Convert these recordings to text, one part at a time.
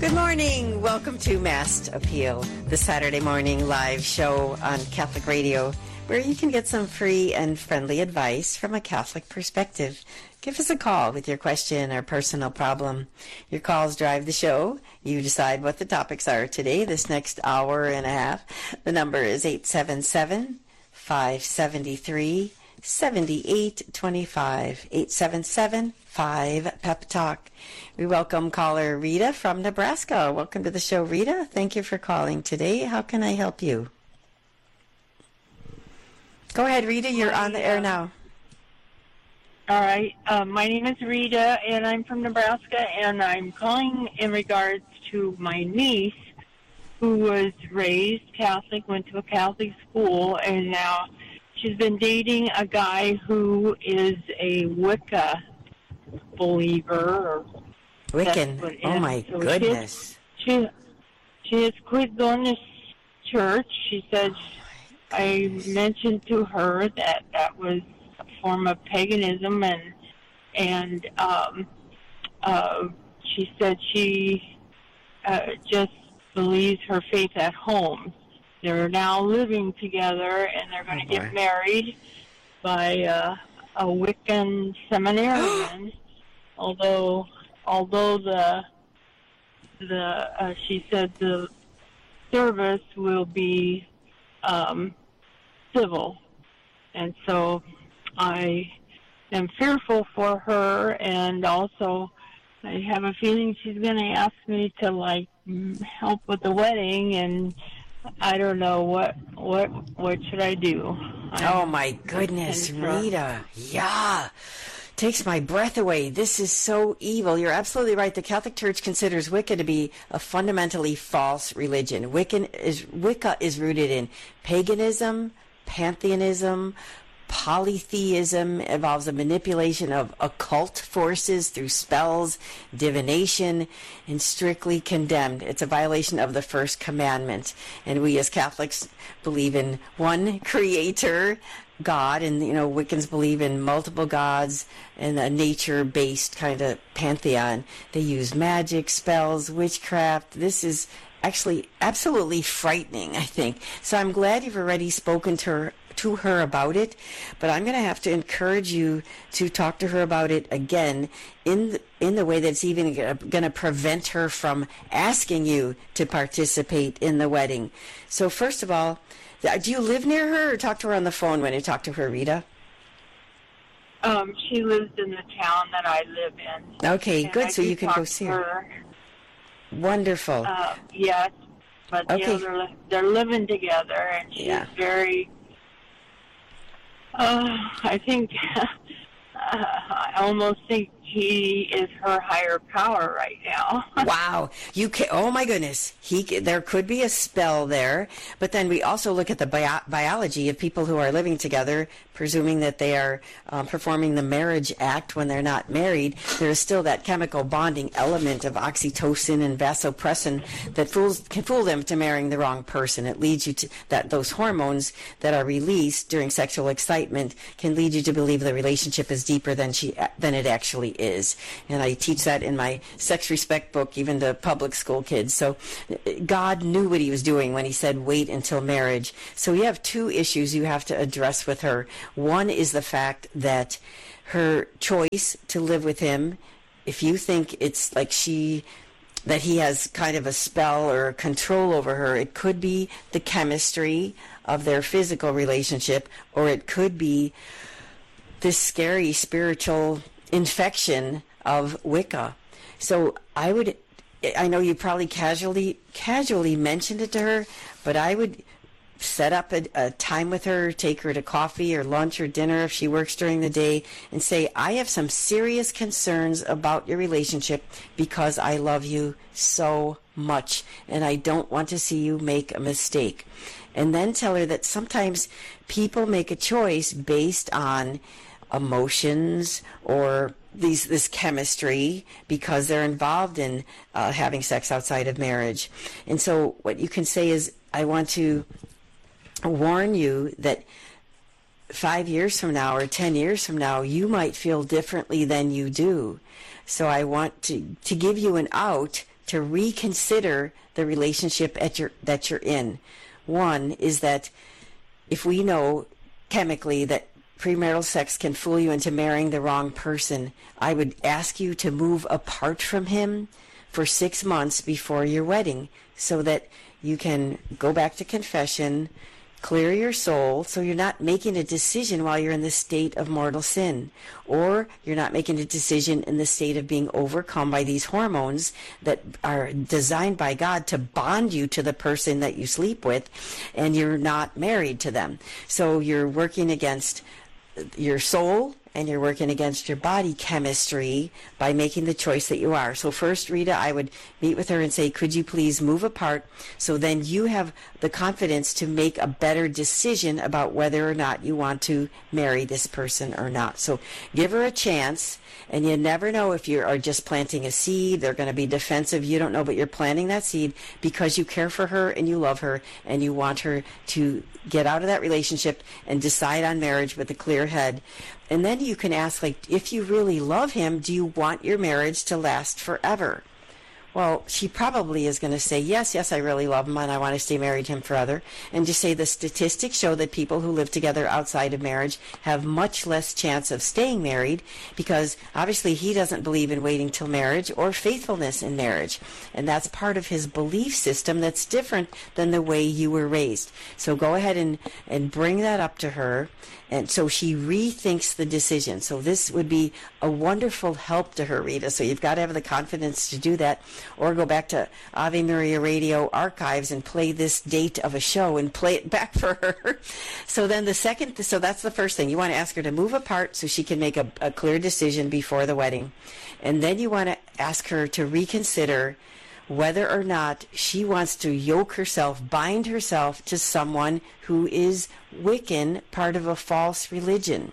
Good morning. Welcome to Mass Appeal, the Saturday morning live show on Catholic Radio, where you can get some free and friendly advice from a Catholic perspective. Give us a call with your question or personal problem. Your calls drive the show. You decide what the topics are today, this next hour and a half. The number is 877-573-7825, 877-5-PEP-TALK. We welcome caller Rita from Nebraska. Welcome to the show, Rita. Thank you for calling today. How can I help you? Go ahead, Rita. You're on the air now. All right. My name is Rita, and I'm from Nebraska, and I'm calling in regards to my niece, who was raised Catholic, went to a Catholic school, and now she's been dating a guy who is a Wicca believer. Wiccan. Oh, my goodness. She has quit going to church. She said, I mentioned to her that that was a form of paganism, and she said she just believes her faith at home. They're now living together, and they're going to get married by a Wiccan seminarian. although she said the service will be civil, and so I am fearful for her, and also I have a feeling she's going to ask me to help with the wedding, and I don't know what should I do. Oh my goodness, Rita. Yeah. Takes my breath away. This is so evil. You're absolutely right. The Catholic Church considers Wicca to be a fundamentally false religion. Wicca is rooted in paganism, pantheism, polytheism, involves a manipulation of occult forces through spells, divination, and strictly condemned. It's a violation of the first commandment. And we as Catholics believe in one creator, God, and Wiccans believe in multiple gods and a nature-based kind of pantheon. They use magic, spells, witchcraft. This is actually absolutely frightening, I think. So I'm glad you've already spoken to her about it, but I'm going to have to encourage you to talk to her about it again in the way that's even going to prevent her from asking you to participate in the wedding. So first of all, do you live near her or talk to her on the phone when you talk to her, Rita? She lives in the town that I live in. Okay, good. So you can go see her. Wonderful. Yes, but okay. They're living together, and she's very. I think I almost think he is her higher power right now. Wow. Oh my goodness. There could be a spell there, but then we also look at the biology of people who are living together, presuming that they are performing the marriage act when they're not married. There is still that chemical bonding element of oxytocin and vasopressin that can fool them to marrying the wrong person. It leads you to those hormones that are released during sexual excitement can lead you to believe the relationship is deeper than it actually is. And I teach that in my Sex Respect book, even to public school kids. So God knew what he was doing when he said wait until marriage. So you have two issues you have to address with her. One is the fact that her choice to live with him, if you think it's like that he has kind of a spell or control over her, it could be the chemistry of their physical relationship, or it could be this scary spiritual infection of Wicca. So I know you probably casually mentioned it to her, but I would set up a time with her, take her to coffee or lunch or dinner if she works during the day, and say, I have some serious concerns about your relationship because I love you so much and I don't want to see you make a mistake. And then tell her that sometimes people make a choice based on emotions or this chemistry because they're involved in having sex outside of marriage. And so what you can say is, I want to warn you that 5 years from now or 10 years from now, you might feel differently than you do. So I want to give you an out to reconsider the relationship that you're in. One is that if we know chemically that premarital sex can fool you into marrying the wrong person, I would ask you to move apart from him for 6 months before your wedding so that you can go back to confession, clear your soul, so you're not making a decision while you're in the state of mortal sin, or you're not making a decision in the state of being overcome by these hormones that are designed by God to bond you to the person that you sleep with, and you're not married to them. So you're working against your soul and you're working against your body chemistry by making the choice that you are. So first, Rita, I would meet with her and say, could you please move apart, so then you have the confidence to make a better decision about whether or not you want to marry this person or not. So give her a chance, and you never know if you are just planting a seed. They're going to be defensive. You don't know, but you're planting that seed because you care for her and you love her and you want her to get out of that relationship and decide on marriage with a clear head. And then you can ask, like, if you really love him, do you want your marriage to last forever? Well, she probably is going to say, yes, I really love him and I want to stay married to him forever. And just say the statistics show that people who live together outside of marriage have much less chance of staying married, because obviously he doesn't believe in waiting till marriage or faithfulness in marriage. And that's part of his belief system that's different than the way you were raised. So go ahead and bring that up to her. And so she rethinks the decision. So this would be a wonderful help to her, Rita. So you've got to have the confidence to do that, or go back to Ave Maria Radio archives and play this date of a show and play it back for her. So then so that's the first thing. You want to ask her to move apart so she can make a clear decision before the wedding. And then you want to ask her to reconsider whether or not she wants to yoke herself, bind herself to someone who is Wiccan, part of a false religion.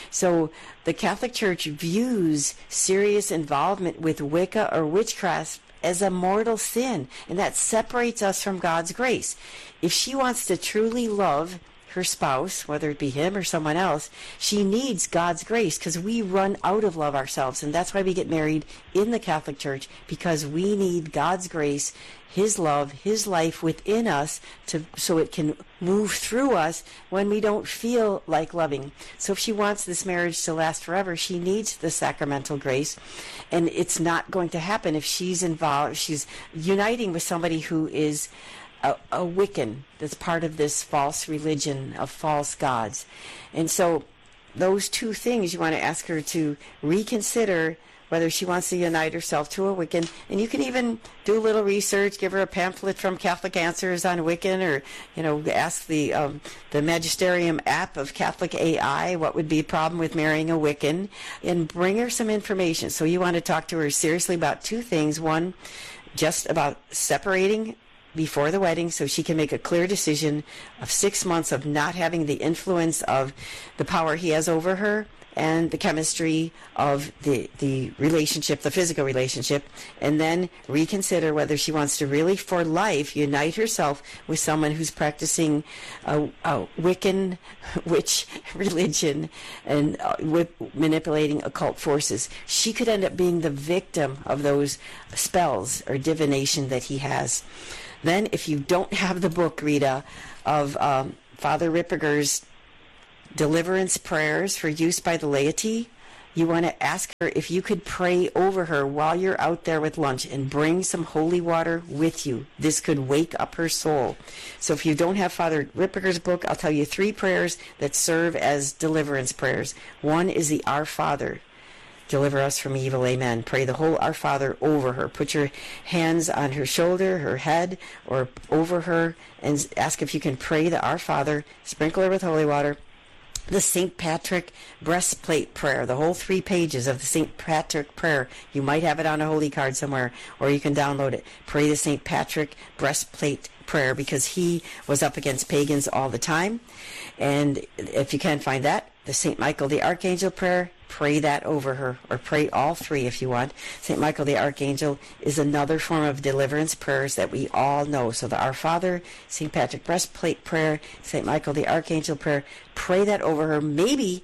So the Catholic Church views serious involvement with Wicca or witchcraft as a mortal sin, and that separates us from God's grace. If she wants to truly love her spouse, whether it be him or someone else, she needs God's grace, because we run out of love ourselves. And that's why we get married in the Catholic Church, because we need God's grace, his love, his life within us, so it can move through us when we don't feel like loving. So if she wants this marriage to last forever, she needs the sacramental grace. And it's not going to happen if she's involved, she's uniting with somebody who is a Wiccan, that's part of this false religion of false gods. And so those two things, you want to ask her to reconsider whether she wants to unite herself to a Wiccan. And you can even do a little research, give her a pamphlet from Catholic Answers on Wiccan, or ask the Magisterium app of Catholic AI what would be a problem with marrying a Wiccan, and bring her some information. So you want to talk to her seriously about two things. One, just about separating before the wedding, so she can make a clear decision of 6 months of not having the influence of the power he has over her and the chemistry of the relationship, the physical relationship, and then reconsider whether she wants to really, for life, unite herself with someone who's practicing a Wiccan witch religion and with manipulating occult forces. She could end up being the victim of those spells or divination that he has. Then, if you don't have the book, Rita, of Father Ripperger's Deliverance Prayers for use by the laity, you want to ask her if you could pray over her while you're out there with lunch, and bring some holy water with you. This could wake up her soul. So if you don't have Father Ripperger's book, I'll tell you 3 prayers that serve as deliverance prayers. One is the Our Father. Deliver us from evil, amen. Pray the whole Our Father over her. Put your hands on her shoulder, her head, or over her, and ask if you can pray the Our Father. Sprinkle her with holy water. The St. Patrick breastplate prayer, the whole 3 pages of the St. Patrick prayer. You might have it on a holy card somewhere, or you can download it. Pray the St. Patrick breastplate prayer, because he was up against pagans all the time. And if you can't find that, the St. Michael the Archangel prayer, pray that over her, or pray all 3 if you want. St. Michael the Archangel is another form of deliverance prayers that we all know. So the Our Father, St. Patrick breastplate prayer, St. Michael the Archangel prayer, pray that over her. Maybe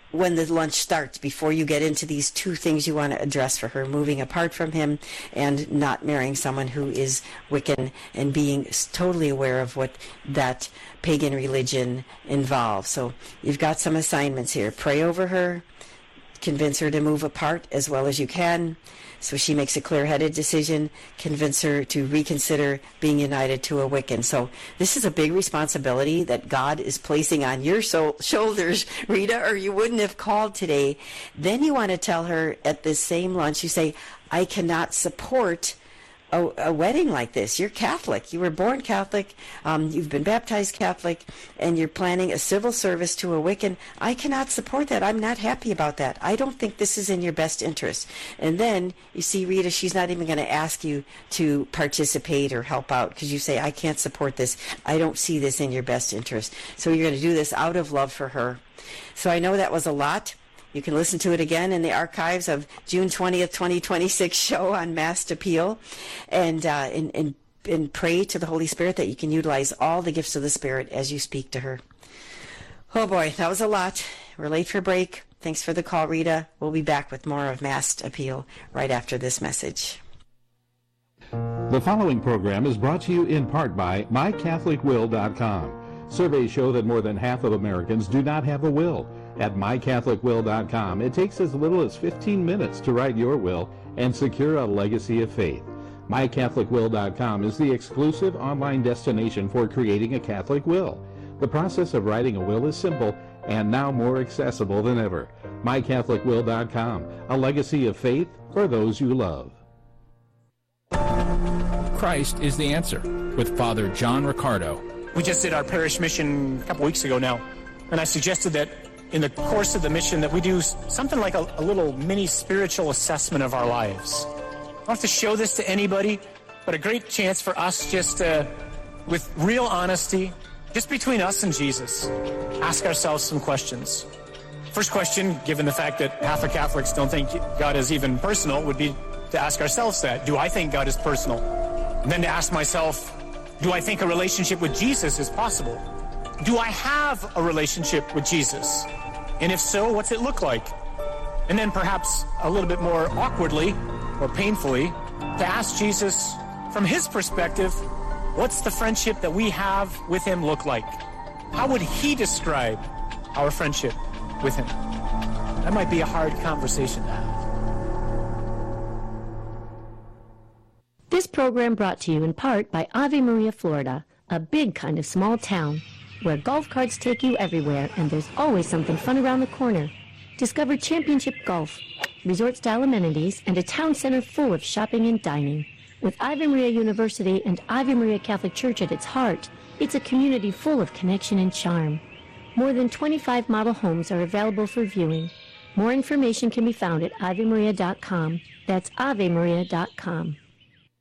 when the lunch starts, before you get into these two things you want to address for her, moving apart from him and not marrying someone who is Wiccan, and being totally aware of what that pagan religion involves. So you've got some assignments here. Pray over her, convince her to move apart as well as you can, so she makes a clear-headed decision. Convince her to reconsider being united to a Wiccan. So this is a big responsibility that God is placing on your shoulders, Rita, or you wouldn't have called today. Then you want to tell her at this same lunch, you say, I cannot support a wedding like this. You're Catholic. You were born Catholic. You've been baptized Catholic, and you're planning a civil service to a Wiccan. I cannot support that. I'm not happy about that. I don't think this is in your best interest. And then you see, Rita, she's not even going to ask you to participate or help out, because you say, I can't support this. I don't see this in your best interest. So you're going to do this out of love for her. So I know that was a lot. You can listen to it again in the archives of June 20th, 2026 show on Masked Appeal, and pray to the Holy Spirit that you can utilize all the gifts of the Spirit as you speak to her. Oh boy, that was a lot. We're late for break. Thanks for the call, Rita. We'll be back with more of Masked Appeal right after this message. The following program is brought to you in part by MyCatholicWill.com. Surveys show that more than half of Americans do not have a will. At MyCatholicWill.com, it takes as little as 15 minutes to write your will and secure a legacy of faith. MyCatholicWill.com is the exclusive online destination for creating a Catholic will. The process of writing a will is simple and now more accessible than ever. MyCatholicWill.com, a legacy of faith for those you love. Christ is the answer, with Father John Riccardo. We just did our parish mission a couple weeks ago now, and I suggested that in the course of the mission that we do something like a little mini spiritual assessment of our lives. I don't have to show this to anybody, but a great chance for us just with real honesty, just between us and Jesus, ask ourselves some questions. First question, given the fact that half of Catholics don't think God is even personal, would be to ask ourselves that. Do I think God is personal? And then to ask myself, do I think a relationship with Jesus is possible? Do I have a relationship with Jesus? And if so, what's it look like? And then perhaps a little bit more awkwardly or painfully, to ask Jesus from his perspective, what's the friendship that we have with him look like? How would he describe our friendship with him? That might be a hard conversation to have. This program brought to you in part by Ave Maria, Florida, a big kind of small town where golf carts take you everywhere and there's always something fun around the corner. Discover championship golf, resort-style amenities, and a town center full of shopping and dining. With Ave Maria University and Ave Maria Catholic Church at its heart, it's a community full of connection and charm. More than 25 model homes are available for viewing. More information can be found at AveMaria.com. That's AveMaria.com.